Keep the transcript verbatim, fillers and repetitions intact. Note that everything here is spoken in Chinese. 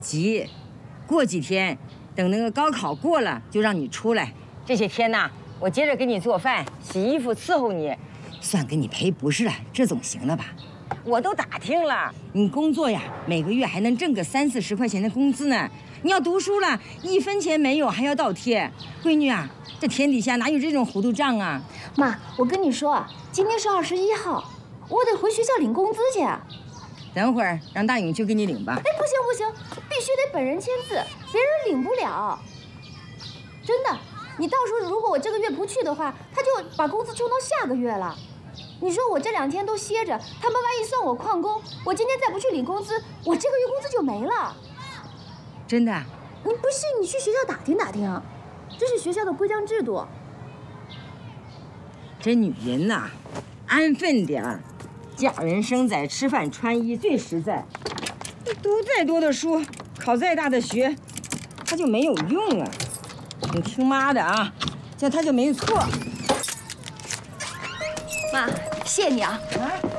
急，过几天，等那个高考过了，就让你出来。这些天呐，我接着给你做饭、洗衣服，伺候你，算给你赔不是了，这总行了吧？我都打听了，你工作呀，每个月还能挣个三四十块钱的工资呢。你要读书了，一分钱没有还要倒贴。闺女啊，这天底下哪有这种糊涂账啊？ 妈，我跟你说，今天是二十一号，我得回学校领工资去。 等会儿让大勇去给你领吧。 哎，不行不行，必须得本人签字，别人领不了。真的，你到时候如果我这个月不去的话，他就把工资抽到下个月了。你说我这两天都歇着，他们万一算我旷工，我今天再不去领工资，我这个月工资就没了。 真的？ 你不信，你去学校打听打听，这是学校的规章制度。 这女人呐，安分点儿。嫁人生仔，吃饭穿衣最实在。你读再多的书，考再大的学，他就没有用啊！你听妈的啊，这他就没错。 妈，谢谢你啊。 啊。